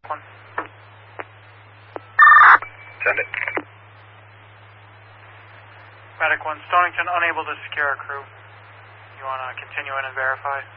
One. Send it. Medic 1, Stonington unable to secure a crew. You want to continue in and verify?